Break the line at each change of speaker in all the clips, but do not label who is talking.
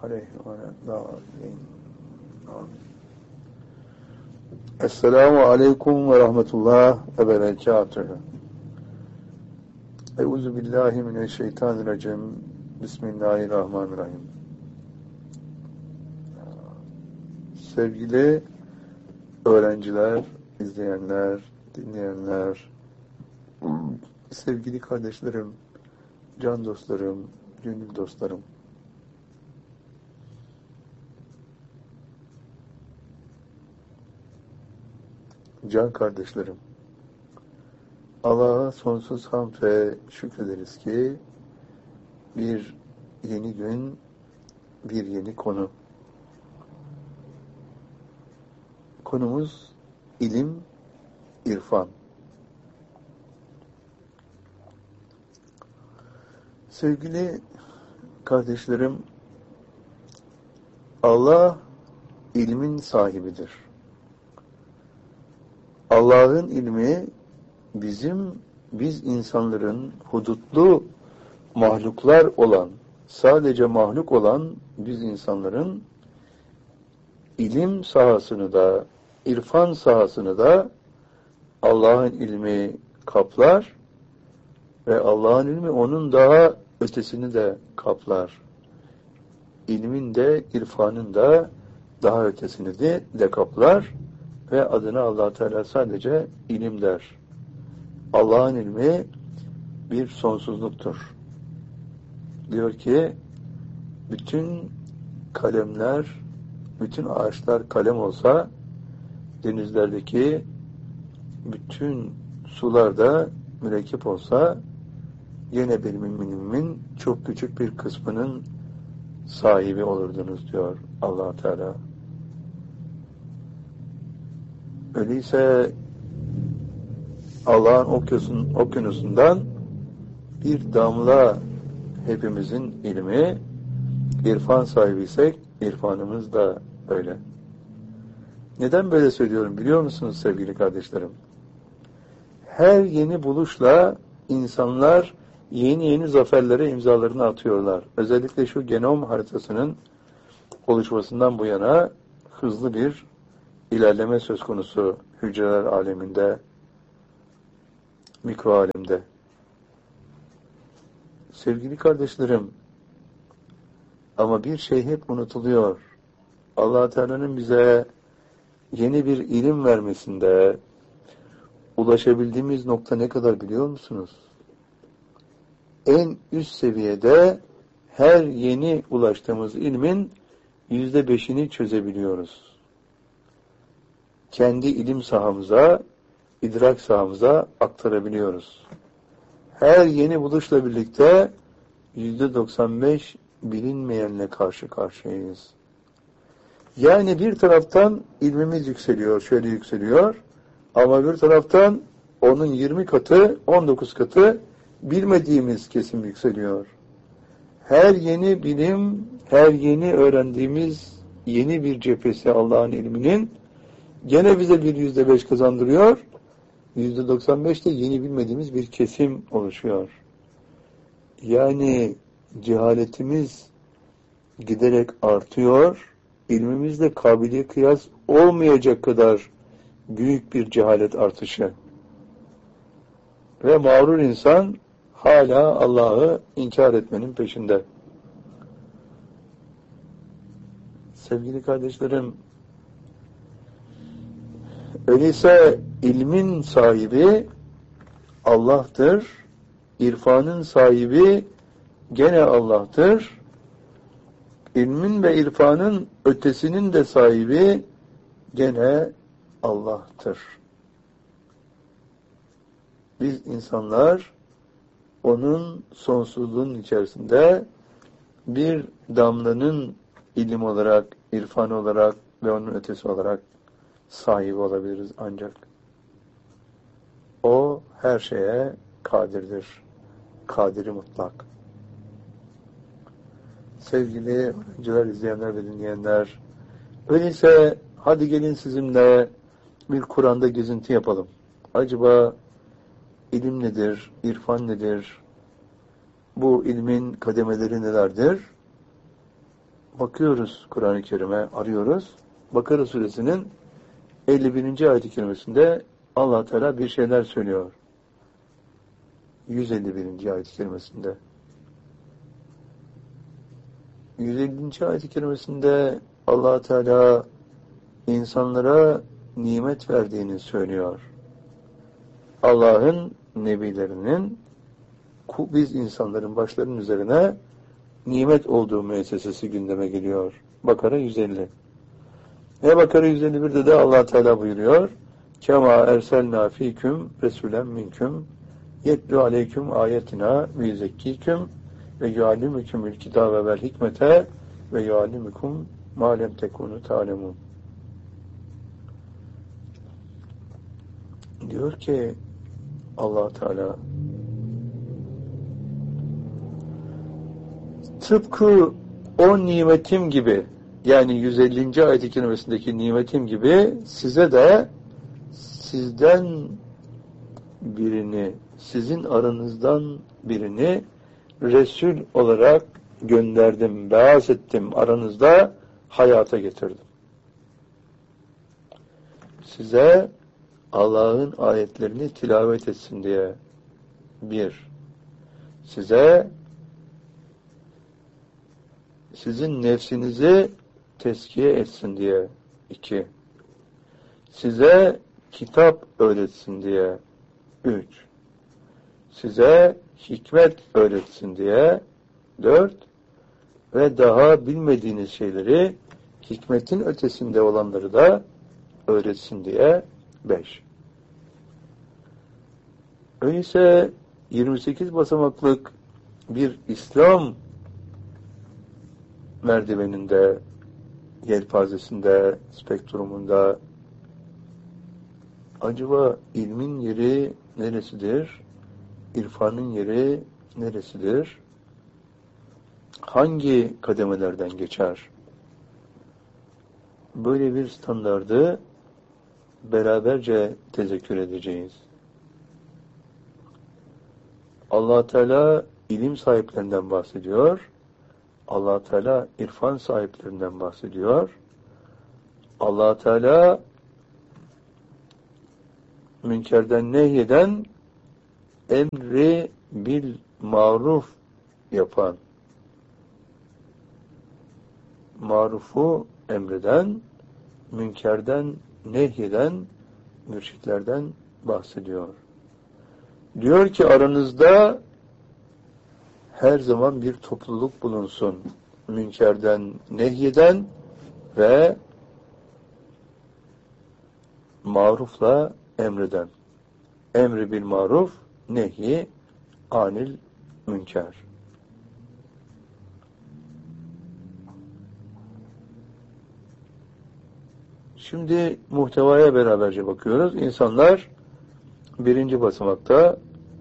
aleyhi ve aleyhi. Esselamu aleyküm ve rahmetullah ve berekatuhu. Euzu billahi mineşşeytanirracim. Bismillahirrahmanirrahim. Sevgili öğrenciler, izleyenler, dinleyenler, sevgili kardeşlerim, can dostlarım, gönül dostlarım. Can kardeşlerim, Allah'a sonsuz hamd ve şükrederiz ki bir yeni gün, bir yeni konu. Konumuz ilim, irfan. Sevgili kardeşlerim, Allah ilmin sahibidir. Allah'ın ilmi biz insanların hudutlu mahluklar olan, sadece mahluk olan biz insanların ilim sahasını da, irfan sahasını da Allah'ın ilmi kaplar ve Allah'ın ilmi onun daha ötesini de kaplar. İlmin de, irfanın da daha ötesini de kaplar ve adına Allah Teala sadece ilim der. Allah'ın ilmi bir sonsuzluktur. Diyor ki, bütün kalemler, bütün ağaçlar kalem olsa, denizlerdeki bütün sularda mürekkep olsa, yine benim ilmimin çok küçük bir kısmının sahibi olurdunuz diyor Allah Teala. Öyleyse Allah'ın okyanusundan bir damla hepimizin ilmi, irfan sahibiysek irfanımız da öyle. Neden böyle söylüyorum biliyor musunuz sevgili kardeşlerim? Her yeni buluşla insanlar yeni zaferlere imzalarını atıyorlar. Özellikle şu genom haritasının oluşmasından bu yana hızlı bir ilerleme söz konusu hücreler aleminde, mikro alemde. Sevgili kardeşlerim, ama bir şey hep unutuluyor. Allah Teala'nın bize yeni bir ilim vermesinde ulaşabildiğimiz nokta ne kadar biliyor musunuz? En üst seviyede her yeni ulaştığımız ilmin %5'ini çözebiliyoruz. Kendi ilim sahamıza, idrak sahamıza aktarabiliyoruz. Her yeni buluşla birlikte %95 bilinmeyenle karşı karşıyayız. Yani bir taraftan ilmimiz yükseliyor, şöyle yükseliyor, ama bir taraftan onun 20 katı, 19 katı bilmediğimiz kesim yükseliyor. Her yeni bilim, her yeni öğrendiğimiz yeni bir cephesi Allah'ın ilminin gene bize bir %5 kazandırıyor. %95 de yeni bilmediğimiz bir kesim oluşuyor. Yani cehaletimiz giderek artıyor. İlmimizde kabiliye kıyas olmayacak kadar büyük bir cehalet artışı. Ve mağrur insan hala Allah'ı inkar etmenin peşinde. Sevgili kardeşlerim, öyleyse ilmin sahibi Allah'tır, irfanın sahibi gene Allah'tır, ilmin ve irfanın ötesinin de sahibi gene Allah'tır. Biz insanlar onun sonsuzluğun içerisinde bir damlanın ilim olarak, irfan olarak ve onun ötesi olarak sahibi olabiliriz ancak. O her şeye kadirdir. Kadiri mutlak. Sevgili öğrenciler, izleyenler ve dinleyenler, öyleyse hadi gelin sizinle bir Kur'an'da gezinti yapalım. Acaba ilim nedir? İrfan nedir? Bu ilmin kademeleri nelerdir? bakıyoruz Kur'an-ı Kerim'e, arıyoruz. Bakara suresinin 51. ayet-i kerimesinde Allah Teala bir şeyler söylüyor. 151. ayet-i kerimesinde. 150. ayet-i kerimesinde Allah Teala insanlara nimet verdiğini söylüyor. Allah'ın nebilerinin biz insanların başlarının üzerine nimet olduğu müessesesi gündeme geliyor. Bakara 150. Bakara 151'de de Allah Teala buyuruyor. Kema erselna fiküm resulen minküm yetlu aleyküm ayetina ve yüzekkiküm ve yuallimükümül kitabe vel hikmete ve yuallimüküm ma lem tekunu ta'lemun. Diyor ki Allah Teala, tıpkı o nimetim gibi, yani 150. ayet-i kerimesindeki nimetim gibi size de sizden birini, sizin aranızdan birini Resul olarak gönderdim, beas ettim, aranızda hayata getirdim. Size Allah'ın ayetlerini tilavet etsin diye bir, size sizin nefsinizi tezkiye etsin diye iki, size kitap öğretsin diye üç, size hikmet öğretsin diye dört ve daha bilmediğiniz şeyleri hikmetin ötesinde olanları da öğretsin diye 5. Öyleyse 28 basamaklık bir İslam merdiveninde, yelpazesinde, spektrumunda acaba ilmin yeri neresidir? İrfanın yeri neresidir? Hangi kademelerden geçer? Böyle bir standardı beraberce tezekkür edeceğiz. Allah Teala ilim sahiplerinden bahsediyor. Allah Teala irfan sahiplerinden bahsediyor. Allah Teala münkerden nehyeden, emri bil maruf yapan, marufu emreden, münkerden nehyeden mürşitlerden bahsediyor. Diyor ki aranızda her zaman bir topluluk bulunsun. Münkerden nehyeden ve marufla emreden. Emri bil maruf, nehi anil münker. Şimdi muhtevaya beraberce bakıyoruz. İnsanlar birinci basamakta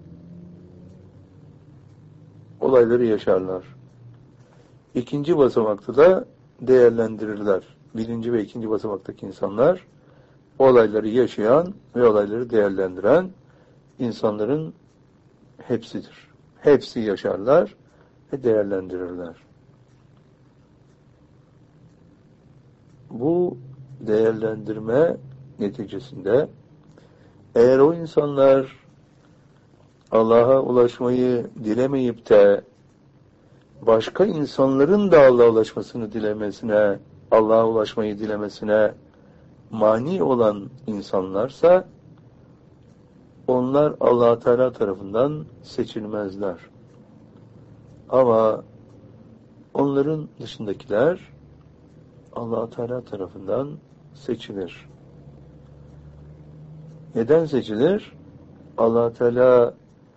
olayları yaşarlar. İkinci basamakta da değerlendirirler. Birinci ve ikinci basamaktaki insanlar olayları yaşayan ve olayları değerlendiren insanların hepsidir. Hepsi yaşarlar ve değerlendirirler. Bu değerlendirme neticesinde eğer o insanlar Allah'a ulaşmayı dilemeyip de başka insanların da Allah'a ulaşmasını dilemesine, Allah'a ulaşmayı dilemesine mani olan insanlarsa onlar Allah Teala tarafından seçilmezler. Ama onların dışındakiler Allah Teala tarafından seçilir. Neden seçilir? Allah Teala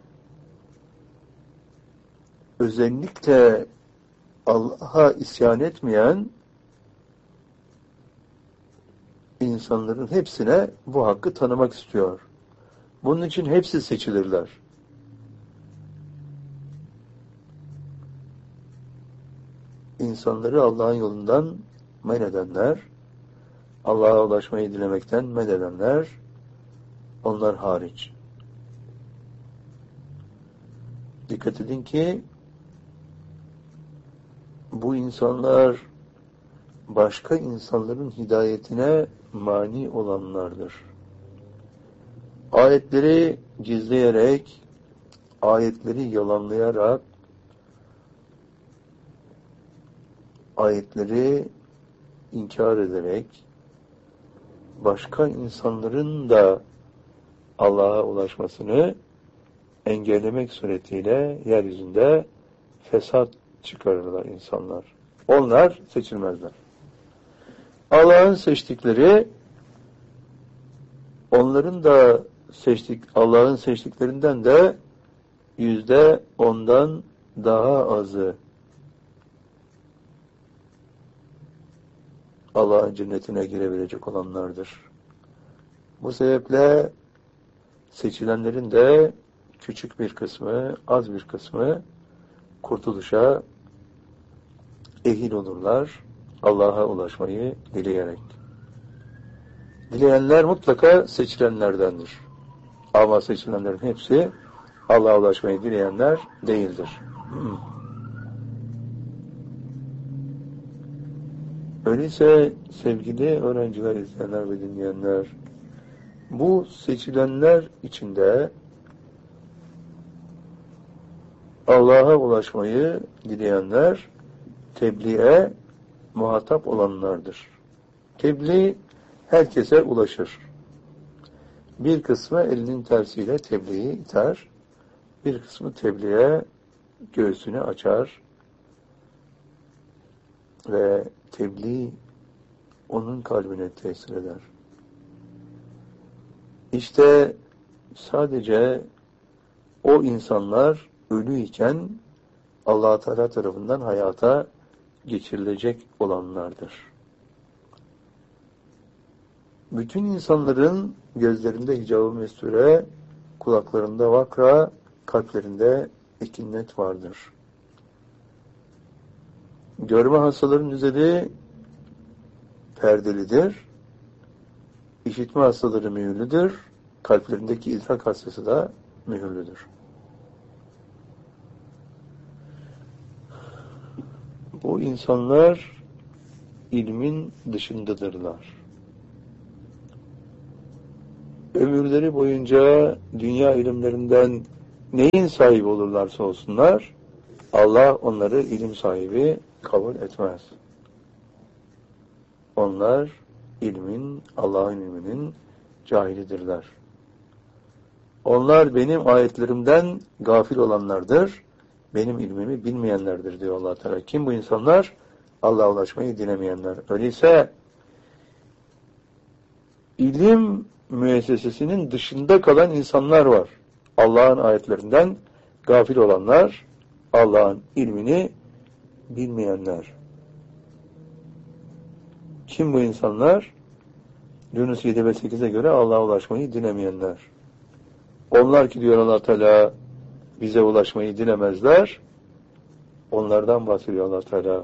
özellikle Allah'a isyan etmeyen insanların hepsine bu hakkı tanımak istiyor. Bunun için hepsi seçilirler. İnsanları Allah'ın yolundan men edenler, Allah'a ulaşmayı dilemekten men edenler, onlar hariç. Dikkat edin ki bu insanlar başka insanların hidayetine mani olanlardır. Ayetleri gizleyerek, ayetleri yalanlayarak, ayetleri inkar ederek, başka insanların da Allah'a ulaşmasını engellemek suretiyle yeryüzünde fesat çıkarırlar insanlar. Onlar seçilmezler. Allah'ın seçtikleri, onların da Allah'ın seçtiklerinden de %10'dan daha azı Allah'ın cennetine girebilecek olanlardır. Bu sebeple seçilenlerin de küçük bir kısmı, az bir kısmı kurtuluşa ehil olurlar, Allah'a ulaşmayı dileyerek. Dileyenler mutlaka seçilenlerdendir. Ama seçilenlerin hepsi Allah'a ulaşmayı dileyenler değildir. Öyleyse sevgili öğrenciler, izleyenler ve dinleyenler, bu seçilenler içinde Allah'a ulaşmayı dileyenler tebliğe muhatap olanlardır. Tebliğ herkese ulaşır. Bir kısmı elinin tersiyle tebliği iter, bir kısmı tebliğe göğsünü açar ve tebliğ onun kalbine tesir eder. İşte sadece o insanlar ölüyken Allah Teala tarafından hayata geçirilecek olanlardır. Bütün insanların gözlerinde hicab-ı mesture, kulaklarında vakra, kalplerinde ekinnet vardır. Görme hastaların üzeri perdelidir. İşitme hastaları mühürlüdür. Kalplerindeki idrak hastası da mühürlüdür. Bu insanlar ilmin dışındadırlar. Ömürleri boyunca dünya ilimlerinden neyin sahibi olurlarsa olsunlar, Allah onları ilim sahibi kabul etmez. Onlar Allah'ın ilminin cahilidirler. Onlar benim ayetlerimden gafil olanlardır, benim ilmimi bilmeyenlerdir diyor Allah Teala. Kim bu insanlar? Allah'a ulaşmayı dilemeyenler. Öyleyse ilim müessesesinin dışında kalan insanlar var. Allah'ın ayetlerinden gafil olanlar, Allah'ın ilmini bilmeyenler. Kim bu insanlar? Yunus 7 ve 8'e göre Allah'a ulaşmayı dilemeyenler. Onlar ki diyor Allah Teala bize ulaşmayı dilemezler. Onlardan bahsediyor Allah Teala.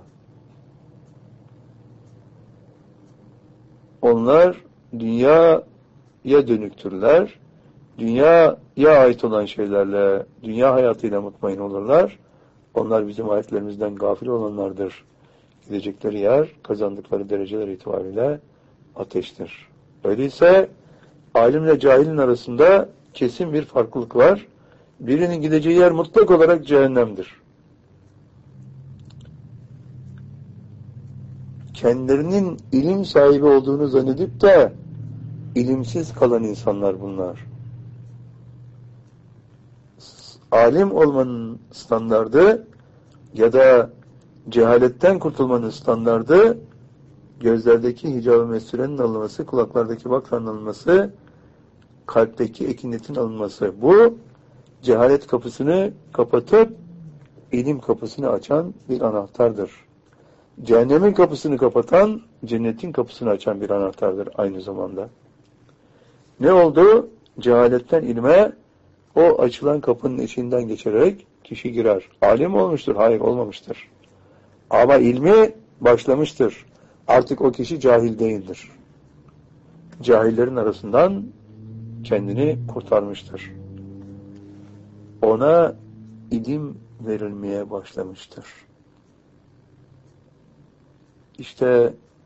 Onlar dünyaya dönüktürler. Dünyaya ait olan şeylerle, dünya hayatıyla mutmain olurlar. Onlar bizim ayetlerimizden gafil olanlardır. Gidecekleri yer, kazandıkları dereceler itibariyle ateştir. Öyleyse alimle cahilin arasında kesin bir farklılık var. Birinin gideceği yer mutlak olarak cehennemdir. Kendilerinin ilim sahibi olduğunu zannedip de ilimsiz kalan insanlar bunlar. Alim olmanın standardı ya da cehaletten kurtulmanın standardı gözlerdeki hicab-ı mesurenin alınması, kulaklardaki vakranın alınması, kalpteki ekinetin alınması. Bu cehalet kapısını kapatıp ilim kapısını açan bir anahtardır. Cehennemin kapısını kapatan, cennetin kapısını açan bir anahtardır aynı zamanda. Ne oldu? Cehaletten ilme o açılan kapının içinden geçerek kişi girer. Alim olmuştur? Hayır, olmamıştır. Ama ilmi başlamıştır. Artık o kişi cahil değildir. Cahillerin arasından kendini kurtarmıştır. Ona ilim verilmeye başlamıştır. İşte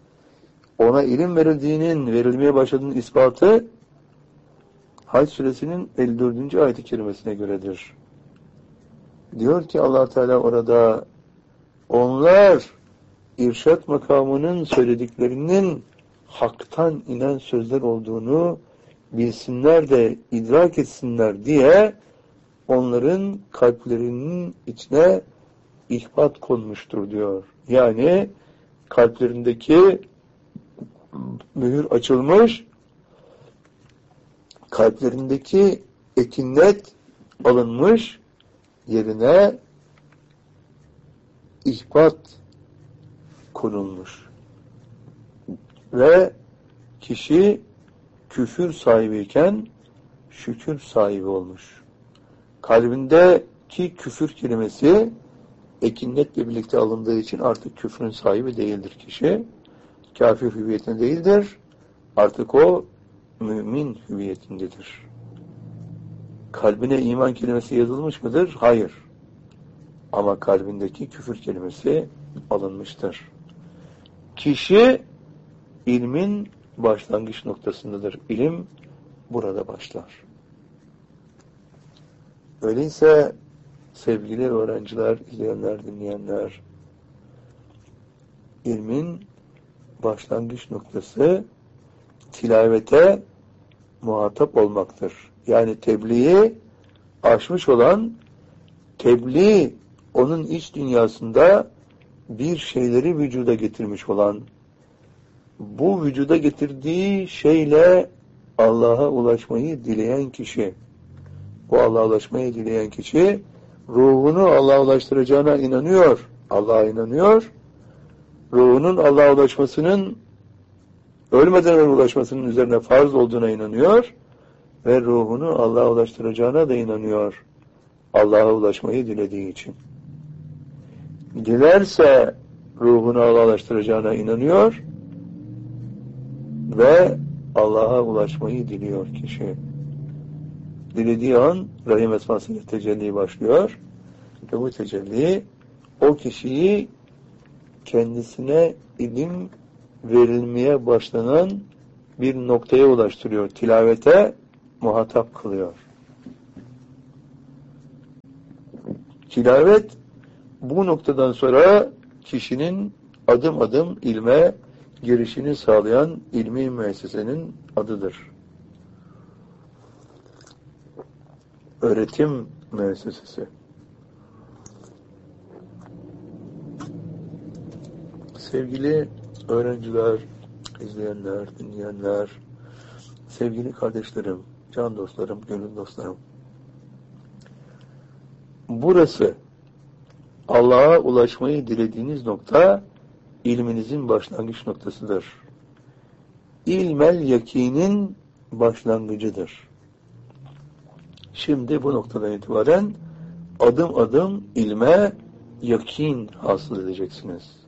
ona ilim verildiğinin, verilmeye başladığının ispatı Hac suresinin 54. ayet-i kerimesine göredir. Diyor ki Allah Teala orada, onlar irşat makamının söylediklerinin haktan inen sözler olduğunu bilsinler de idrak etsinler diye onların kalplerinin içine ihbat konmuştur diyor. Yani kalplerindeki mühür açılmış, kalplerindeki ekinnet alınmış, yerine ihbat konulmuş. Ve kişi küfür sahibiyken şükür sahibi olmuş. Kalbindeki küfür kelimesi ekinnetle birlikte alındığı için artık küfrün sahibi değildir kişi. Kafir hüviyetinde değildir. Artık o mümin hüviyetindedir. Kalbine iman kelimesi yazılmış mıdır? Hayır. Ama kalbindeki küfür kelimesi alınmıştır. Kişi ilmin başlangıç noktasındadır. İlim burada başlar. Öyleyse sevgili öğrenciler, izleyenler, dinleyenler, ilmin başlangıç noktası tilavete muhatap olmaktır. Yani tebliği aşmış olan, tebliğ onun iç dünyasında bir şeyleri vücuda getirmiş olan, bu vücuda getirdiği şeyle Allah'a ulaşmayı dileyen kişi, bu Allah'a ulaşmayı dileyen kişi, ruhunu Allah'a ulaştıracağına inanıyor, Allah'a inanıyor, ruhunun Allah'a ulaşmasının, ölmeden önce ulaşmasının üzerine farz olduğuna inanıyor ve ruhunu Allah'a ulaştıracağına da inanıyor, Allah'a ulaşmayı dilediği için. Dilerse ruhunu Allah'a ulaştıracağına inanıyor ve Allah'a ulaşmayı diliyor kişi. Dilediği an Rahim esmasıyla tecelli başlıyor ve bu tecelli o kişiyi kendisine ilim verilmeye başlanan bir noktaya ulaştırıyor. Tilavete muhatap kılıyor. Tilavet bu noktadan sonra kişinin adım adım ilme girişini sağlayan ilmi müessesenin adıdır. Öğretim müessesesi. Sevgili öğrenciler, izleyenler, dinleyenler, sevgili kardeşlerim, can dostlarım, gönül dostlarım. Burası Allah'a ulaşmayı dilediğiniz nokta ilminizin başlangıç noktasıdır. İlmel yakinin başlangıcıdır. Şimdi bu noktadan itibaren adım adım ilme yakin hasıl edeceksiniz.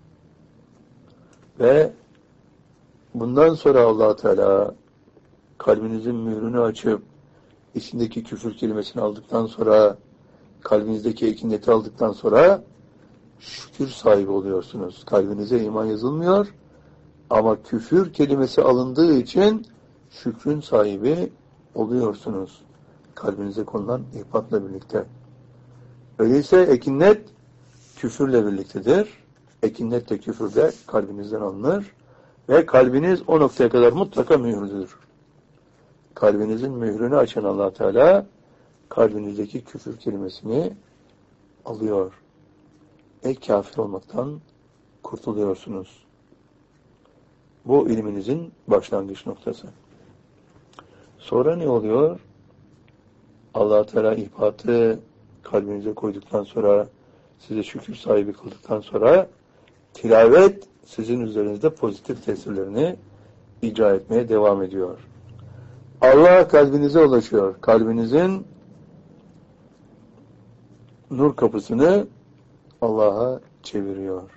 Ve bundan sonra Allah Teala kalbinizin mührünü açıp içindeki küfür kelimesini aldıktan sonra, kalbinizdeki ekineti aldıktan sonra şükür sahibi oluyorsunuz. Kalbinize iman yazılmıyor ama küfür kelimesi alındığı için şükrün sahibi oluyorsunuz. Kalbinize konulan ihbatla birlikte. Öyleyse ekinnet küfürle birliktedir. Ekinnet de küfür de kalbinizden alınır ve kalbiniz o noktaya kadar mutlaka mühürdür. Kalbinizin mührünü açan Allah Teala kalbinizdeki küfür kelimesini alıyor. Kafir olmaktan kurtuluyorsunuz. Bu ilminizin başlangıç noktası. Sonra ne oluyor? Allah Teala ihbatı kalbinize koyduktan sonra, size şükür sahibi kıldıktan sonra tilavet sizin üzerinizde pozitif tesirlerini icra etmeye devam ediyor. Allah kalbinize ulaşıyor. Kalbinizin nur kapısını Allah'a çeviriyor.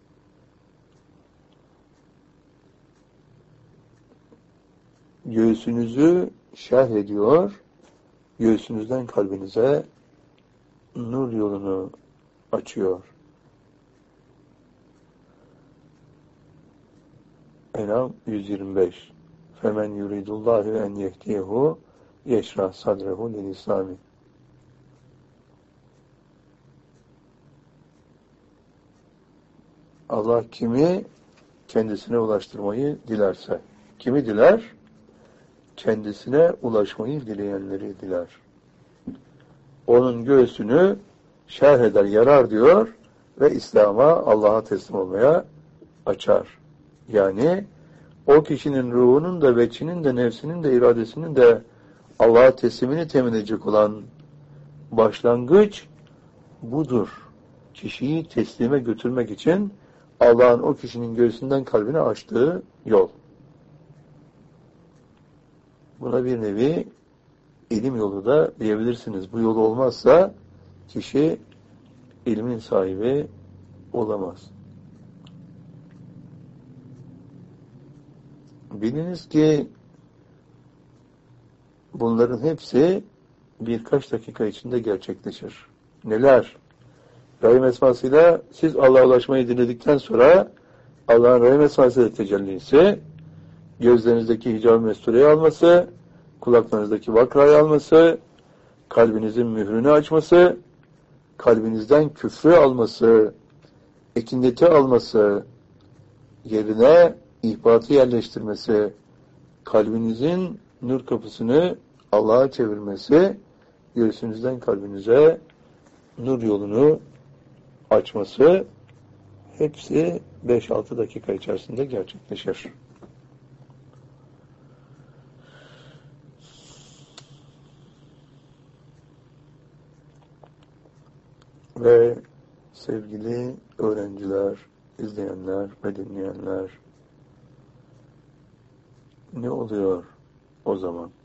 Göğsünüzü şerh ediyor. Göğsünüzden kalbinize nur yolunu açıyor. En'am 125. Femen yuridullahu en yehdiyehu yeşrah sadrehu lil İslami. Allah kimi kendisine ulaştırmayı dilerse, kimi diler? Kendisine ulaşmayı dileyenleri diler. Onun göğsünü şerh eder, yarar diyor ve İslam'a, Allah'a teslim olmaya açar. Yani o kişinin ruhunun da, veçinin de, nefsinin de, iradesinin de Allah'a teslimini temin edecek olan başlangıç budur. Kişiyi teslime götürmek için Allah'ın o kişinin göğsünden kalbine açtığı yol. Buna bir nevi ilim yolu da diyebilirsiniz. Bu yol olmazsa kişi ilmin sahibi olamaz. Biliniz ki bunların hepsi birkaç dakika içinde gerçekleşir. Neler? Rahim esmasıyla siz Allah'a ulaşmayı dinledikten sonra Allah'ın rahim esmasıyla tecellisi, gözlerinizdeki hicab-ı mestureyi alması, kulaklarınızdaki vakrayı alması, kalbinizin mührünü açması, kalbinizden küfrü alması, ekineti alması, yerine ihbatı yerleştirmesi, kalbinizin nur kapısını Allah'a çevirmesi, göğsünüzden kalbinize nur yolunu açması, hepsi 5-6 dakika içerisinde gerçekleşir. Ve sevgili öğrenciler, izleyenler ve dinleyenler, ne oluyor o zaman?